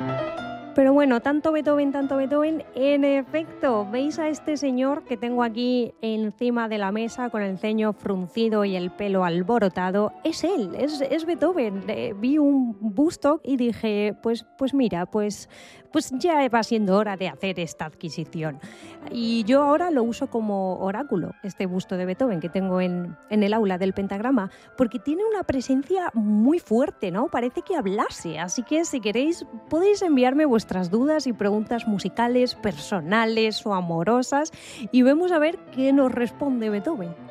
Pero bueno, tanto Beethoven, en efecto, ¿veis a este señor que tengo aquí encima de la mesa con el ceño fruncido y el pelo alborotado? Es él, es Beethoven. Vi un busto y dije, pues mira, pues ya va siendo hora de hacer esta adquisición. Y yo ahora lo uso como oráculo, este busto de Beethoven que tengo en el aula del pentagrama, porque tiene una presencia muy fuerte, ¿no? Parece que hablase, así que si queréis podéis enviarme vuestras dudas y preguntas musicales, personales o amorosas y vemos a ver qué nos responde Beethoven.